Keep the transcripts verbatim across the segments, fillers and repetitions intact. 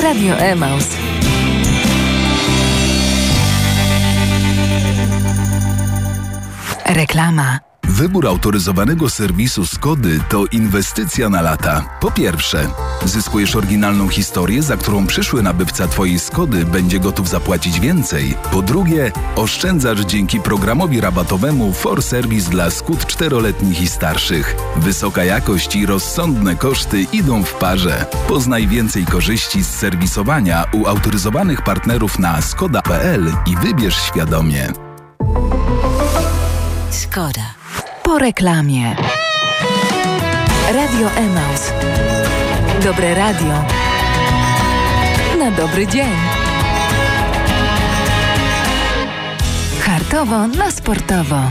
Radio Emaus. Reklama. Wybór autoryzowanego serwisu Skody to inwestycja na lata. Po pierwsze, zyskujesz oryginalną historię, za którą przyszły nabywca Twojej Skody będzie gotów zapłacić więcej. Po drugie, oszczędzasz dzięki programowi rabatowemu For Service dla Skód czteroletnich i starszych. Wysoka jakość i rozsądne koszty idą w parze. Poznaj więcej korzyści z serwisowania u autoryzowanych partnerów na skoda kropka p l i wybierz świadomie. Skoda. Po reklamie. Radio Emaus. Dobre radio. Na dobry dzień. Hartowo na sportowo.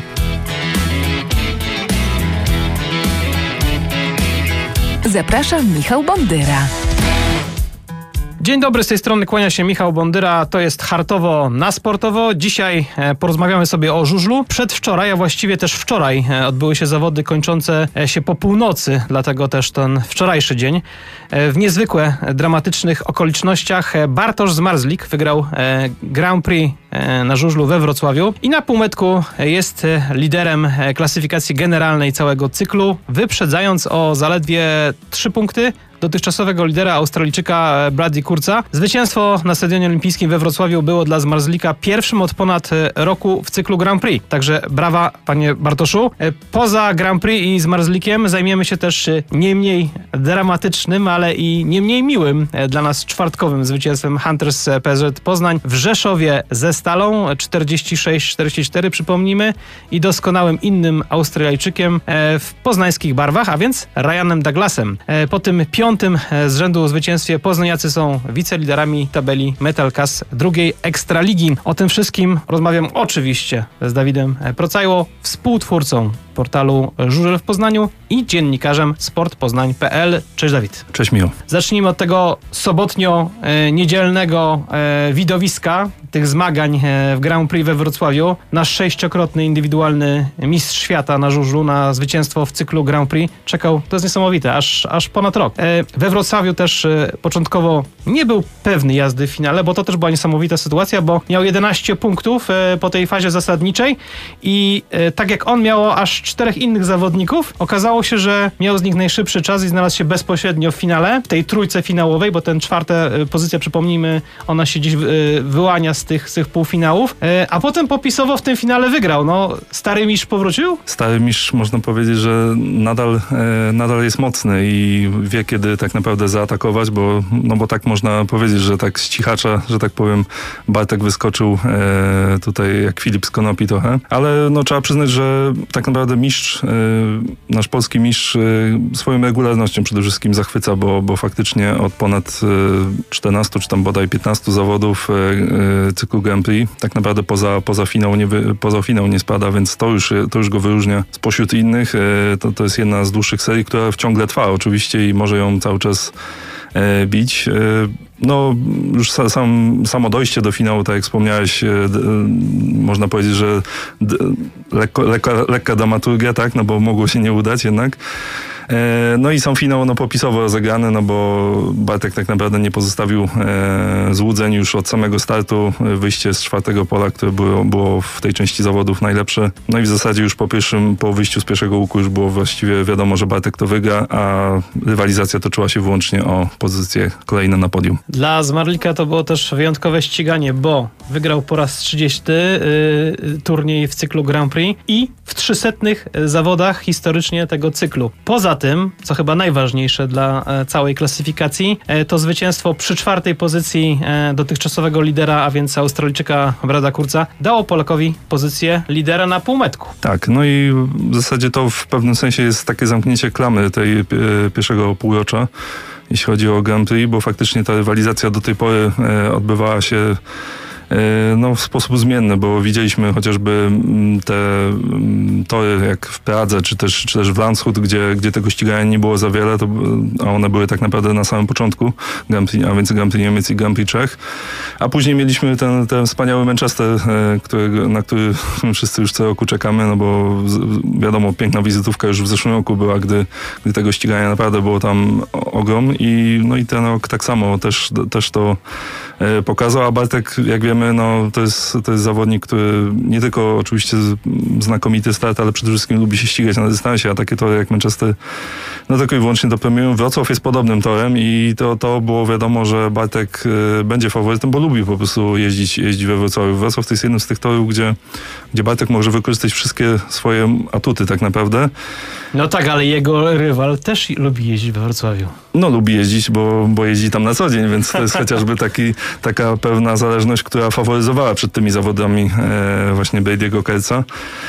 Zapraszam, Michał Bondyra. Dzień dobry, z tej strony kłania się Michał Bondyra, to jest Hartowo na sportowo. Dzisiaj porozmawiamy sobie o żużlu. Przedwczoraj, a właściwie też wczoraj odbyły się zawody kończące się po północy, dlatego też ten wczorajszy dzień. W niezwykle dramatycznych okolicznościach Bartosz Zmarzlik wygrał Grand Prix na żużlu we Wrocławiu i na półmetku jest liderem klasyfikacji generalnej całego cyklu, wyprzedzając o zaledwie trzy punkty dotychczasowego lidera Australijczyka Bradley Kurza. Zwycięstwo na Stadionie Olimpijskim we Wrocławiu było dla Zmarzlika pierwszym od ponad roku w cyklu Grand Prix. Także brawa, panie Bartoszu. Poza Grand Prix i Zmarzlikiem zajmiemy się też nie mniej dramatycznym, ale i nie mniej miłym dla nas czwartkowym zwycięstwem Hunters P Z Poznań w Rzeszowie ze Stalą czterdzieści sześć czterdzieści cztery, przypomnijmy, i doskonałym innym Australijczykiem w poznańskich barwach, a więc Ryanem Douglasem. Po tym piątym z rzędu zwycięstwie poznaniacy są wiceliderami tabeli Metalcast drugiej Ekstraligi. O tym wszystkim rozmawiam oczywiście z Dawidem Procajło, współtwórcą portalu Żużel w Poznaniu i dziennikarzem sport poznań kropka p l. Cześć, Dawid. Cześć, Miło. Zacznijmy od tego sobotnio-niedzielnego widowiska, tych zmagań w Grand Prix we Wrocławiu. Nasz sześciokrotny indywidualny mistrz świata na żużlu, na zwycięstwo w cyklu Grand Prix czekał, to jest niesamowite, aż, aż ponad rok. We Wrocławiu też początkowo nie był pewny jazdy w finale, bo to też była niesamowita sytuacja, bo miał jedenaście punktów po tej fazie zasadniczej i tak jak on miało aż czterech innych zawodników, okazało się, że miał z nich najszybszy czas i znalazł się bezpośrednio w finale, w tej trójce finałowej, bo ten czwarta pozycja, przypomnijmy, ona się gdzieś wyłania z tych, z tych półfinałów, a potem popisowo w tym finale wygrał. No, stary mistrz powrócił? Stary mistrz, można powiedzieć, że nadal, nadal jest mocny i wie, kiedy tak naprawdę zaatakować, bo, no bo tak można powiedzieć, że tak z cichacza, że tak powiem, Bartek wyskoczył e, tutaj jak Filip z konopi trochę, ale no trzeba przyznać, że tak naprawdę mistrz, e, nasz polski mistrz e, swoją regularnością przede wszystkim zachwyca, bo, bo faktycznie od ponad e, czternastu czy tam bodaj piętnastu zawodów e, cyklu Grand Prix tak naprawdę poza, poza, finał nie wy, poza finał nie spada, więc to już, to już go wyróżnia spośród innych. E, to, to jest jedna z dłuższych serii, która ciągle trwa oczywiście i może ją cały czas e, bić. E, No, już sam, samo dojście do finału, tak jak wspomniałeś, d, d, można powiedzieć, że d, lekko, lekka, lekka dramaturgia, tak, no bo mogło się nie udać jednak. E, no i sam finał no, popisowo rozegrany, no bo Bartek tak naprawdę nie pozostawił e, złudzeń już od samego startu. Wyjście z czwartego pola, które było, było w tej części zawodów najlepsze. No i w zasadzie już po pierwszym, po wyjściu z pierwszego łuku już było właściwie wiadomo, że Bartek to wygra, a rywalizacja toczyła się wyłącznie o pozycję kolejne na podium. Dla Zmarzlika to było też wyjątkowe ściganie, bo wygrał po raz trzydziesty yy, turniej w cyklu Grand Prix i w trzysetnych zawodach historycznie tego cyklu. Poza tym, co chyba najważniejsze dla e, całej klasyfikacji, e, to zwycięstwo przy czwartej pozycji e, dotychczasowego lidera, a więc Australijczyka Brada Kurza, dało Polakowi pozycję lidera na półmetku. Tak, no i w zasadzie to w pewnym sensie jest takie zamknięcie klamy tej e, pierwszego półrocza, jeśli chodzi o Grand Prix, bo faktycznie ta rywalizacja do tej pory e, odbywała się no, w sposób zmienny, bo widzieliśmy chociażby te tory jak w Pradze, czy też, czy też w Landshut, gdzie, gdzie tego ścigania nie było za wiele, to, a one były tak naprawdę na samym początku, Grand Prix, a więc Grand Prix Niemiec i Grand Prix Czech. A później mieliśmy ten, ten wspaniały Manchester, który, na który wszyscy już co roku czekamy, no bo wiadomo, piękna wizytówka już w zeszłym roku była, gdy, gdy tego ścigania naprawdę było tam ogrom i, no i ten rok tak samo też, też to pokazał, a Bartek, jak wiemy, no to jest, to jest zawodnik, który nie tylko oczywiście znakomity start, ale przede wszystkim lubi się ścigać na dystansie, a takie tory jak Manchester, no tylko i wyłącznie to premium. Wrocław jest podobnym torem i to, to było wiadomo, że Bartek y, będzie faworytem, bo lubi po prostu jeździć, jeździć we Wrocławiu. Wrocław to jest jednym z tych torów, gdzie, gdzie Bartek może wykorzystać wszystkie swoje atuty tak naprawdę. No tak, ale jego rywal też lubi jeździć we Wrocławiu. No lubi jeździć, bo, bo jeździ tam na co dzień, więc to jest chociażby taki, taka pewna zależność, która faworyzowała przed tymi zawodami e, właśnie Brady'ego Kertza.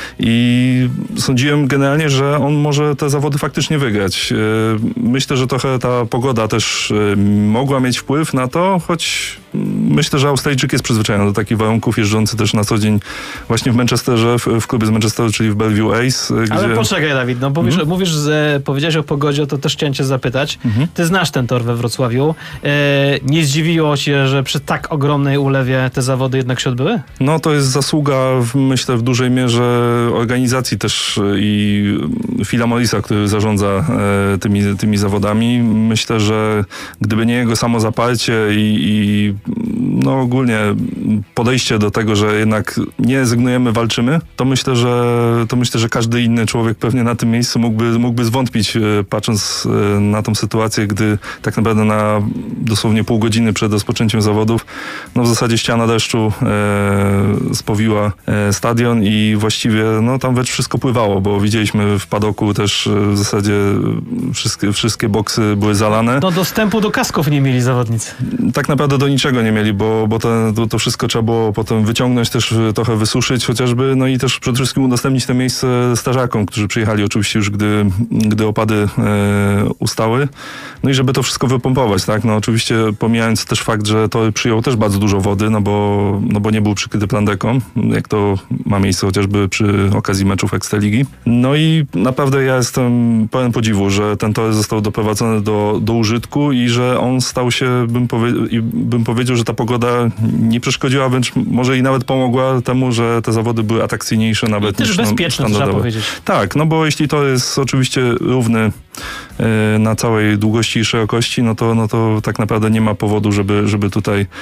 I sądziłem generalnie, że on może te zawody faktycznie wygrać. E, myślę, że trochę ta pogoda też e, mogła mieć wpływ na to, choć myślę, że Australijczyk jest przyzwyczajony do takich warunków, jeżdżący też na co dzień właśnie w Manchesterze, w, w klubie z Manchesteru, czyli w Bellevue Ace. Gdzie... Ale poczekaj, Dawid, no mówisz, mhm. mówisz że powiedziałeś o pogodzie, to też chciałem cię zapytać. Mhm. Ty znasz ten tor we Wrocławiu. E, nie zdziwiło cię, że przy tak ogromnej ulewie te zawody jednak się odbyły? No to jest zasługa, w, myślę, w dużej mierze organizacji też i Phila Morrisa, który zarządza e, tymi, tymi zawodami. Myślę, że gdyby nie jego samo zaparcie i, i no ogólnie podejście do tego, że jednak nie rezygnujemy, walczymy, to myślę, że to myślę, że każdy inny człowiek pewnie na tym miejscu mógłby, mógłby zwątpić, patrząc na tą sytuację, gdy tak naprawdę na dosłownie pół godziny przed rozpoczęciem zawodów, no w zasadzie ściana deszczu e, spowiła e, stadion i właściwie no tam wręcz wszystko pływało, bo widzieliśmy w padoku też w zasadzie wszystkie, wszystkie boksy były zalane. No dostępu do kasków nie mieli zawodnicy. Tak naprawdę do niczego nie mieli, bo, bo to, to, to wszystko trzeba było potem wyciągnąć, też trochę wysuszyć chociażby, no i też przede wszystkim udostępnić to miejsce strażakom, którzy przyjechali oczywiście już, gdy, gdy opady e, ustały. No i żeby to wszystko wypompować, tak? No oczywiście pomijając też fakt, że to przyjął też bardzo dużo wody, no bo, no bo nie był przykryty plandeką, jak to ma miejsce chociażby przy okazji meczów Ekstraligi. No i naprawdę ja jestem pełen podziwu, że ten tor został doprowadzony do, do użytku i że on stał się, bym, powie, bym powiedział, że ta pogoda nie przeszkodziła, wręcz może i nawet pomogła temu, że te zawody były atrakcyjniejsze nawet. I też niż bezpieczne, trzeba powiedzieć. Tak, no bo jeśli to jest oczywiście równy y, na całej długości i szerokości, no to, no to tak naprawdę nie ma powodu, żeby, żeby tutaj y,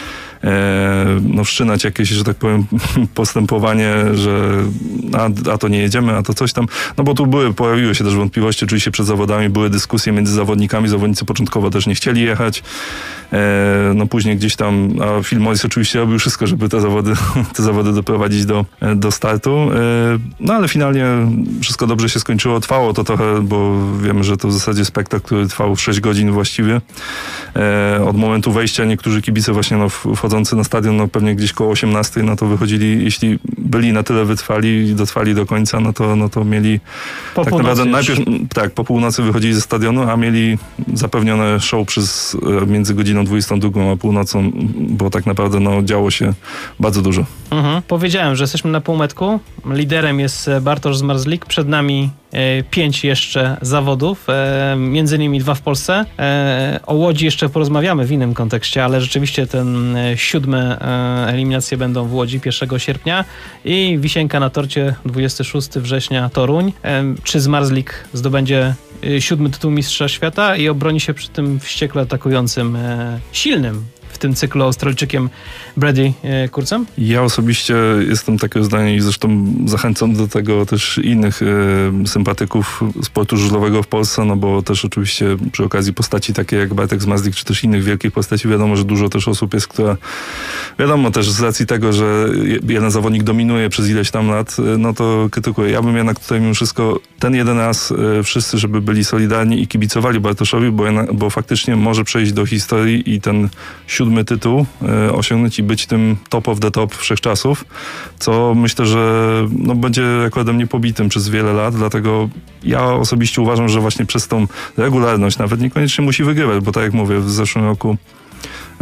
no wszczynać jakieś, że tak powiem, postępowanie, że a, a to nie jedziemy, a to coś tam. No bo tu były, pojawiły się też wątpliwości, oczywiście przed zawodami były dyskusje między zawodnikami, zawodnicy początkowo też nie chcieli jechać. Y, no później gdzieś tam, a Phil Morris oczywiście robił wszystko, żeby te zawody, te zawody doprowadzić do, do startu. No ale finalnie wszystko dobrze się skończyło. Trwało to trochę, bo wiemy, że to w zasadzie spektakl, który trwał sześć godzin właściwie. Od momentu wejścia niektórzy kibice właśnie no, wchodzący na stadion, no pewnie gdzieś koło osiemnastej, no to wychodzili, jeśli byli na tyle wytrwali i dotrwali do końca, no to, no to mieli po tak naprawdę najpierw, tak, po północy wychodzili ze stadionu, a mieli zapewnione show przez między godziną dwudziestą drugą a północą, bo tak naprawdę no, działo się bardzo dużo. Mhm. Powiedziałem, że jesteśmy na półmetku. Liderem jest Bartosz Zmarzlik. Przed nami e, pięć jeszcze zawodów, e, między innymi dwa w Polsce. E, o Łodzi jeszcze porozmawiamy w innym kontekście, ale rzeczywiście ten e, siódme e, eliminacje będą w Łodzi pierwszego sierpnia i wisienka na torcie dwudziestego szóstego września Toruń. E, czy Zmarzlik zdobędzie e, siódmy tytuł mistrza świata i obroni się przy tym wściekle atakującym, e, silnym w tym cyklu Australijczykiem Brady Kertzem? Ja osobiście jestem takiego zdania i zresztą zachęcam do tego też innych e, sympatyków sportu żużlowego w Polsce, no bo też oczywiście przy okazji postaci takie jak Bartek Zmarzlik, czy też innych wielkich postaci, wiadomo, że dużo też osób jest, która wiadomo też z racji tego, że jeden zawodnik dominuje przez ileś tam lat, no to krytykuje. Ja bym jednak tutaj mimo wszystko ten jeden raz e, wszyscy, żeby byli solidarni i kibicowali Bartoszowi, bo, bo faktycznie może przejść do historii i ten siódmy tytuł e, osiągnąć i być tym top of the top wszechczasów, co myślę, że no, będzie rekordem niepobitym przez wiele lat, dlatego ja osobiście uważam, że właśnie przez tą regularność nawet niekoniecznie musi wygrywać, bo tak jak mówię, w zeszłym roku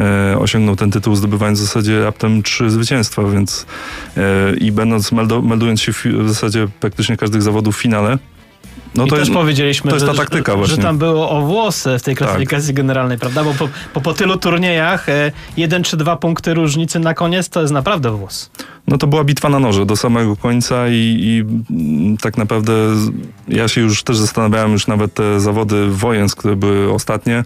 e, osiągnął ten tytuł, zdobywając w zasadzie raptem trzy zwycięstwa, więc e, i będąc, meldo, meldując się w, w zasadzie praktycznie każdych zawodów w finale. No I to też jest, powiedzieliśmy, to jest że, ta taktyka że, właśnie. że tam było o włosy w tej klasyfikacji tak. generalnej, prawda? Bo po, po, po tylu turniejach e, jeden czy dwa punkty różnicy na koniec to jest naprawdę włos. No to była bitwa na noże do samego końca i, i tak naprawdę ja się już też zastanawiałem, już nawet te zawody wojensk, które były ostatnie,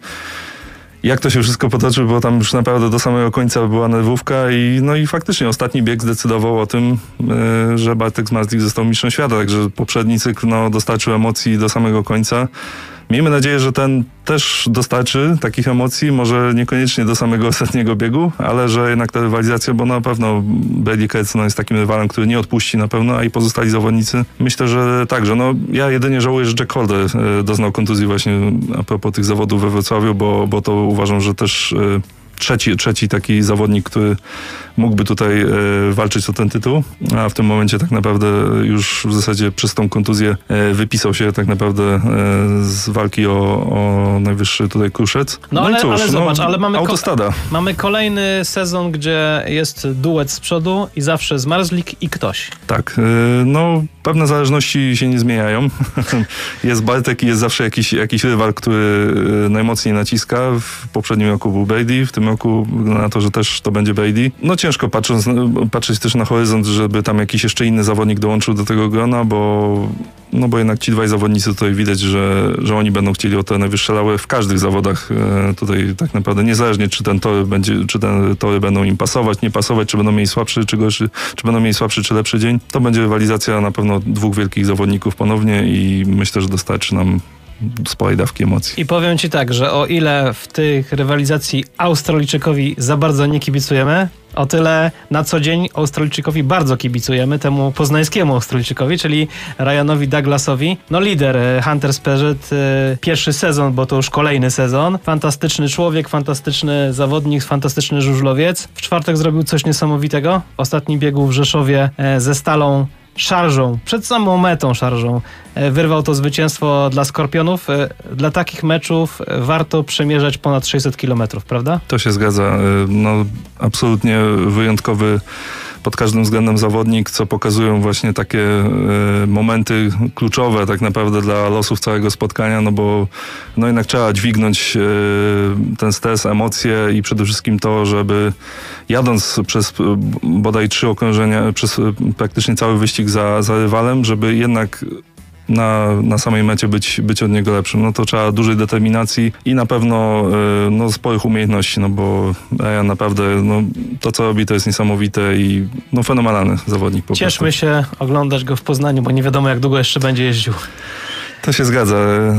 jak to się wszystko potoczy, bo tam już naprawdę do samego końca była nerwówka i no i faktycznie ostatni bieg zdecydował o tym, yy, że Bartek Zmarzlik został mistrzem świata, także poprzedni cykl no, dostarczył emocji do samego końca. Miejmy nadzieję, że ten też dostarczy takich emocji, może niekoniecznie do samego ostatniego biegu, ale że jednak ta rywalizacja, bo na pewno Brady Ketz no, jest takim rywalem, który nie odpuści na pewno, a i pozostali zawodnicy. Myślę, że także. No, ja jedynie żałuję, że Jack Holder e, doznał kontuzji właśnie a propos tych zawodów we Wrocławiu, bo, bo to uważam, że też e, Trzeci, trzeci taki zawodnik, który mógłby tutaj e, walczyć o ten tytuł, a w tym momencie tak naprawdę już w zasadzie przez tą kontuzję e, wypisał się tak naprawdę e, z walki o, o najwyższy tutaj kruszec. No, no ale, cóż, ale zobacz, no, ale mamy, autostrada. Ko- mamy kolejny sezon, gdzie jest duet z przodu i zawsze Zmarzlik i ktoś. Tak, e, no pewne zależności się nie zmieniają. Jest Bartek i jest zawsze jakiś, jakiś rywal, który najmocniej naciska. W poprzednim roku był Brady, w tym roku na to, że też to będzie Brady. No ciężko patrząc, patrzeć też na horyzont, żeby tam jakiś jeszcze inny zawodnik dołączył do tego grona, bo no bo jednak ci dwaj zawodnicy tutaj widać, że, że oni będą chcieli o te najwyższe laury w każdych zawodach. E, tutaj tak naprawdę niezależnie, czy ten tory będzie, czy te tory będą im pasować, nie pasować, czy będą mieli słabszy, czy gorszy, czy będą mieli słabszy, czy lepszy dzień. To będzie rywalizacja na pewno dwóch wielkich zawodników ponownie i myślę, że dostarczy nam sporej dawki emocji. I powiem ci tak, że o ile w tych rywalizacji Australijczykowi za bardzo nie kibicujemy, o tyle na co dzień Australijczykowi bardzo kibicujemy, temu poznańskiemu Australijczykowi, czyli Ryanowi Douglasowi. No lider Hunter Speżet, pierwszy sezon, bo to już kolejny sezon. Fantastyczny człowiek, fantastyczny zawodnik, fantastyczny żużlowiec. W czwartek zrobił coś niesamowitego. Ostatni biegu w Rzeszowie ze Stalą szarżą, przed samą metą szarżą wyrwał to zwycięstwo dla Skorpionów. Dla takich meczów warto przemierzać ponad sześćset kilometrów, prawda? To się zgadza. No, absolutnie wyjątkowy pod każdym względem zawodnik, co pokazują właśnie takie e, momenty kluczowe tak naprawdę dla losów całego spotkania, no bo no jednak trzeba dźwignąć e, ten stres, emocje i przede wszystkim to, żeby jadąc przez bodaj trzy okrążenia, przez praktycznie cały wyścig za, za rywalem, żeby jednak Na, na samej mecie być, być od niego lepszym. No to trzeba dużej determinacji i na pewno y, no, sporych umiejętności, no bo ja naprawdę no, to, co robi, to jest niesamowite i no, fenomenalny zawodnik. Po Cieszmy prostu. się oglądać go w Poznaniu, bo nie wiadomo, jak długo jeszcze będzie jeździł. To się zgadza.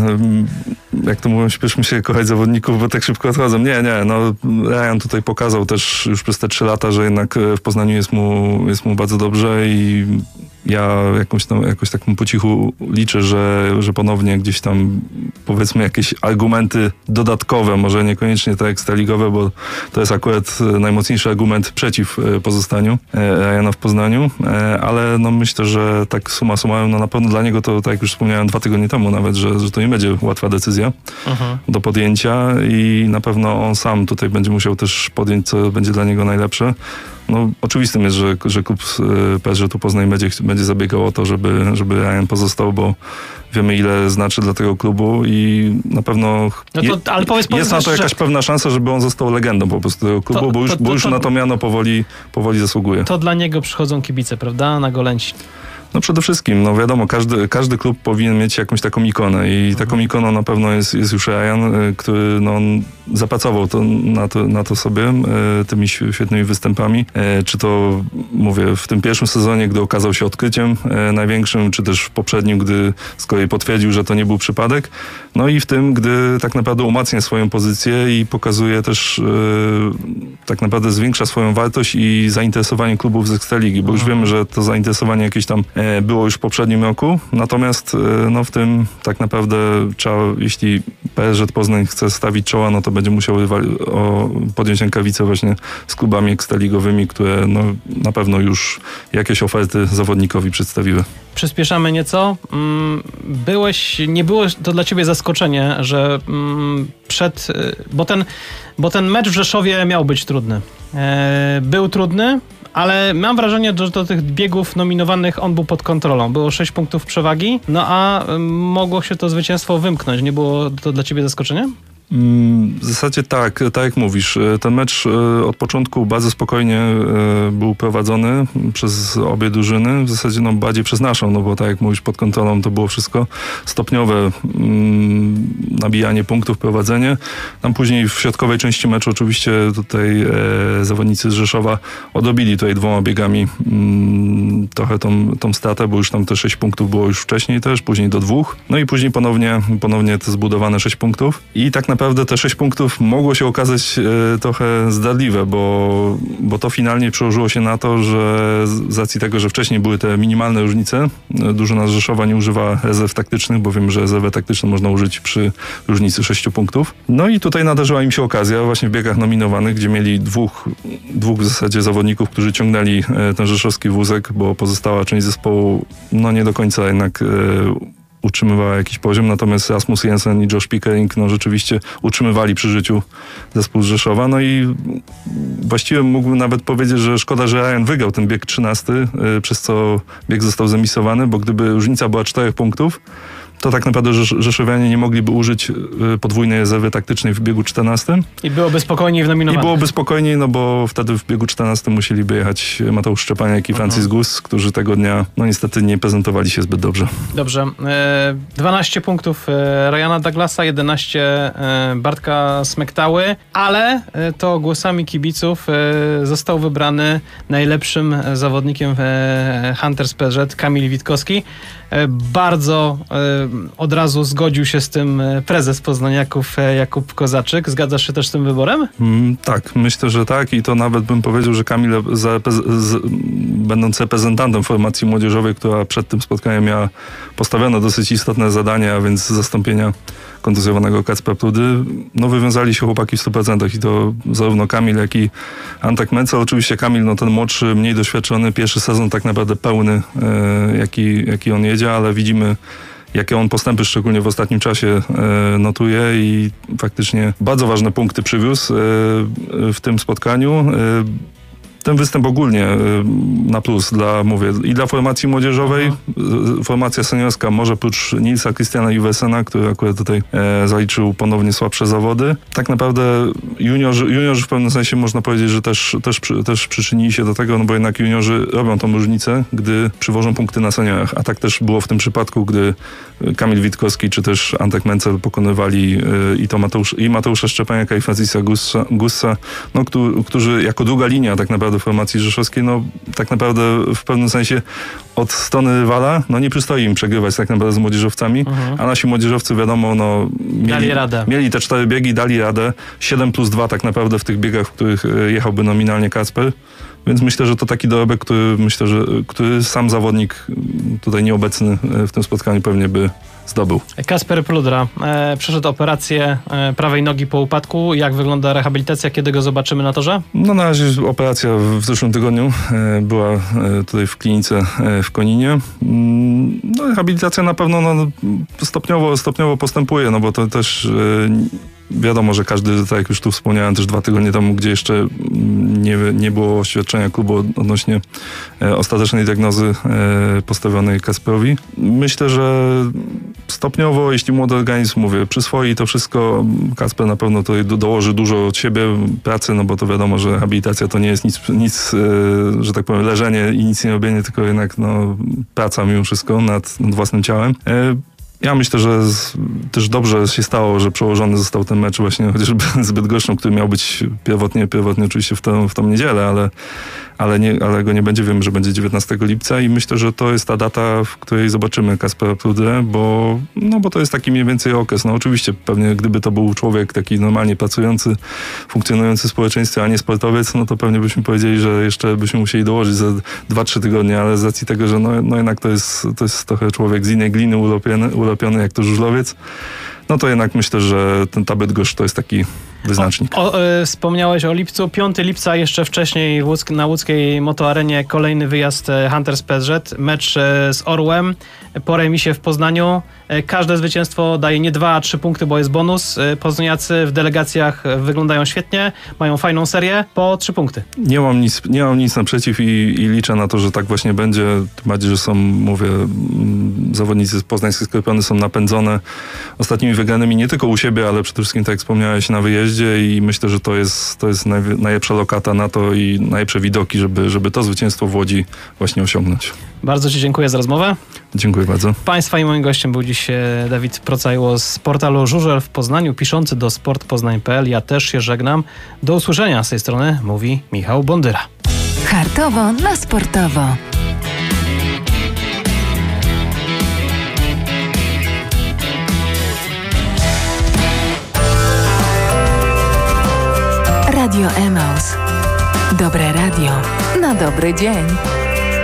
Jak to mówią, śpieszmy się kochać zawodników, bo tak szybko odchodzą. Nie, nie, no Ryan tutaj pokazał też już przez te trzy lata, że jednak w Poznaniu jest mu, jest mu bardzo dobrze i ja jakąś tam, jakoś tak po cichu liczę, że, że ponownie gdzieś tam powiedzmy jakieś argumenty dodatkowe, może niekoniecznie te ekstraligowe, bo to jest akurat najmocniejszy argument przeciw pozostaniu Ryana w Poznaniu, ale no myślę, że tak summa summarum, no na pewno dla niego to, tak jak już wspomniałem dwa tygodnie temu nawet, że, że to nie będzie łatwa decyzja uh-huh. do podjęcia i na pewno on sam tutaj będzie musiał też podjąć, co będzie dla niego najlepsze. No oczywistym jest, że, że klub P S G-u Poznań będzie, będzie zabiegał o to, żeby, żeby Ryan pozostał, bo wiemy, ile znaczy dla tego klubu i na pewno no to, je, ale powiedz, jest na to że... jakaś pewna szansa, żeby on został legendą po prostu tego klubu, to, bo już, to, to, bo już to, na to miano powoli, powoli zasługuje. To dla niego przychodzą kibice, prawda? Na Golęci. No przede wszystkim, no wiadomo, każdy, każdy klub powinien mieć jakąś taką ikonę i mhm. taką ikoną na pewno jest, jest już Ryan, który no, zapracował to, na, to, na to sobie e, tymi świetnymi występami. E, czy to, mówię, w tym pierwszym sezonie, gdy okazał się odkryciem e, największym, czy też w poprzednim, gdy z kolei potwierdził, że to nie był przypadek. No i w tym, gdy tak naprawdę umacnia swoją pozycję i pokazuje też, e, tak naprawdę zwiększa swoją wartość i zainteresowanie klubów z Ekstraligi, bo już mhm. wiemy, że to zainteresowanie jakieś tam było już w poprzednim roku, natomiast no, w tym tak naprawdę trzeba, jeśli P S G Poznań chce stawić czoła, no to będzie musiał o, podjąć rękawice właśnie z klubami ekstraligowymi, które no, na pewno już jakieś oferty zawodnikowi przedstawiły. przyspieszamy nieco. Byłeś, nie było to dla ciebie zaskoczenie, że przed, bo ten, bo ten mecz w Rzeszowie miał być trudny. Był trudny, ale mam wrażenie, że do tych biegów nominowanych on był pod kontrolą. Było sześć punktów przewagi, no a mogło się to zwycięstwo wymknąć. Nie było to dla ciebie zaskoczenie? W zasadzie tak, tak jak mówisz. Ten mecz od początku bardzo spokojnie był prowadzony przez obie drużyny. W zasadzie no bardziej przez naszą, no bo tak jak mówisz, pod kontrolą to było wszystko stopniowe mm, nabijanie punktów, prowadzenie. Tam później w środkowej części meczu oczywiście tutaj e, zawodnicy z Rzeszowa odrobili tutaj dwoma biegami mm, trochę tą, tą stratę, bo już tam te sześć punktów było już wcześniej też, później do dwóch. No i później ponownie, ponownie te zbudowane sześć punktów. I tak naprawdę te sześć punktów mogło się okazać e, trochę zdradliwe, bo, bo to finalnie przełożyło się na to, że z racji tego, że wcześniej były te minimalne różnice, drużyna z Rzeszowa nie używa rezerw taktycznych, bo wiem, że rezerwę taktyczną można użyć przy różnicy sześciu punktów. No i tutaj nadarzyła im się okazja właśnie w biegach nominowanych, gdzie mieli dwóch, dwóch w zasadzie zawodników, którzy ciągnęli e, ten rzeszowski wózek, bo pozostała część zespołu no nie do końca jednak e, utrzymywała jakiś poziom, natomiast Rasmus Jensen i Josh Pickering no rzeczywiście utrzymywali przy życiu zespół z Rzeszowa. No i właściwie mógłbym nawet powiedzieć, że szkoda, że Ryan wygrał ten bieg trzynasty, yy, przez co bieg został zemisowany, bo gdyby różnica była czterech punktów, to tak naprawdę Rzesz- Rzeszowianie nie mogliby użyć y, podwójnej rezerwy taktycznej w biegu czternastym. I byłoby spokojniej w nominowanych. I byłoby spokojniej, no bo wtedy w biegu czternastym musieliby jechać Mateusz Szczepaniak i Francis uh-huh. Gus, którzy tego dnia no niestety nie prezentowali się zbyt dobrze. Dobrze. E, dwanaście punktów e, Ryana Douglasa, jedenaście e, Bartka Smektały, ale e, to głosami kibiców e, został wybrany najlepszym zawodnikiem w Hunters P Z Kamil Witkowski. E, bardzo e, od razu zgodził się z tym prezes Poznaniaków Jakub Kozaczyk. Zgadzasz się też z tym wyborem? Mm, tak, myślę, że tak i to nawet bym powiedział, że Kamil za, z, będąc reprezentantem formacji młodzieżowej, która przed tym spotkaniem miała postawione dosyć istotne zadanie, a więc zastąpienia kontuzjowanego Kacpra Prudy, no wywiązali się chłopaki w stu procentach i to zarówno Kamil, jak i Antek Mencel. Oczywiście Kamil, no ten młodszy, mniej doświadczony, pierwszy sezon tak naprawdę pełny, e, jaki, jaki on jedzie, ale widzimy jakie on postępy szczególnie w ostatnim czasie e, notuje i faktycznie bardzo ważne punkty przywiózł e, w tym spotkaniu. E, Ten występ ogólnie na plus dla, mówię, i dla formacji młodzieżowej. Aha. Formacja seniorska może prócz Nilsa Christiana Juvesena, który akurat tutaj e, zaliczył ponownie słabsze zawody. Tak naprawdę juniorzy, juniorzy w pewnym sensie można powiedzieć, że też, też, też przyczynili się do tego, no bo jednak juniorzy robią tą różnicę, gdy przywożą punkty na seniorach. A tak też było w tym przypadku, gdy Kamil Witkowski czy też Antek Mencel pokonywali e, i to Mateusz, i Mateusza Szczepaniaka i Francisa Gussa, Gussa no, którzy, którzy jako druga linia tak naprawdę formacji rzeszowskiej, no tak naprawdę w pewnym sensie od strony rywala, no nie przystoi im przegrywać tak naprawdę z młodzieżowcami, uh-huh. a nasi młodzieżowcy wiadomo, no mieli, dali radę. mieli te cztery biegi, dali radę, siedem plus dwa tak naprawdę w tych biegach, w których jechałby nominalnie Kacper. Więc myślę, że to taki dorobek, który myślę, że który sam zawodnik tutaj nieobecny w tym spotkaniu pewnie by zdobył. Kacper Pludra e, przeszedł operację e, prawej nogi po upadku. Jak wygląda rehabilitacja? Kiedy go zobaczymy na torze? No na razie operacja w zeszłym tygodniu e, była e, tutaj w klinice e, w Koninie. Mm, no rehabilitacja na pewno no, stopniowo, stopniowo postępuje, no bo to też e, wiadomo, że każdy, tak jak już tu wspomniałem też dwa tygodnie temu, gdzie jeszcze nie, nie było oświadczenia klubu odnośnie e, ostatecznej diagnozy e, postawionej Kacperowi. Myślę, że stopniowo, jeśli młody organizm, mówię, przyswoi to wszystko, Kacper na pewno tutaj do, dołoży dużo od siebie pracy, no bo to wiadomo, że rehabilitacja to nie jest nic, nic e, że tak powiem, leżenie i nic nie robienie, tylko jednak no, praca mimo wszystko nad, nad własnym ciałem. E, Ja myślę, że z, też dobrze się stało, że przełożony został ten mecz właśnie chociażby z Bydgoszczą, który miał być pierwotnie, pierwotnie oczywiście w tą, w tą niedzielę, ale, ale, nie, ale go nie będzie. Wiemy, że będzie dziewiętnastego lipca i myślę, że to jest ta data, w której zobaczymy Kacpera Prudę, bo, no, bo to jest taki mniej więcej okres. No oczywiście pewnie gdyby to był człowiek taki normalnie pracujący, funkcjonujący w społeczeństwie, a nie sportowiec, no to pewnie byśmy powiedzieli, że jeszcze byśmy musieli dołożyć za dwa trzy tygodnie, ale z racji tego, że no, no jednak to jest, to jest trochę człowiek z innej gliny ulepiony, ulepiony jak to żużlowiec, no to jednak myślę, że ten ta Bydgoszcz to jest taki wyznacznik. O, o, y, wspomniałeś o lipcu. piątego lipca jeszcze wcześniej w Łuck, na łódzkiej Motoarenie kolejny wyjazd Hunters P S Z. Mecz y, z Orłem po remisie w Poznaniu. Y, każde zwycięstwo daje nie dwa, a trzy punkty, bo jest bonus. Y, Poznaniacy w delegacjach wyglądają świetnie, mają fajną serię, po trzy punkty. Nie mam nic, nie mam nic naprzeciw i, i liczę na to, że tak właśnie będzie. Tym bardziej, że są, mówię, zawodnicy z poznańskie Skorpiony są napędzone ostatnimi wygranymi nie tylko u siebie, ale przede wszystkim, tak jak wspomniałeś, na wyjeździe i myślę, że to jest, to jest naj, najlepsza lokata na to i najlepsze widoki, żeby, żeby to zwycięstwo w Łodzi właśnie osiągnąć. Bardzo Ci dziękuję za rozmowę. Dziękuję bardzo. Państwa i moim gościem był dziś Dawid Procajło z portalu Żużel w Poznaniu, piszący do sport poznań kropka p l. Ja też się żegnam. Do usłyszenia z tej strony mówi Michał Bondyra. Hartowo na sportowo. Radio Emaus. Dobre radio na dobry dzień.